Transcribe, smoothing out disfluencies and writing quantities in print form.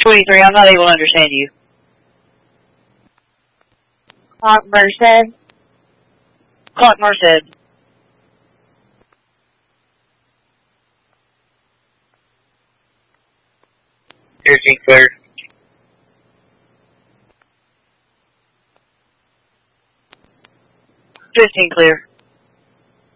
23, I'm not able to understand you. Clark Merced. Clark Merced. Piercing clear. Fifteen clear.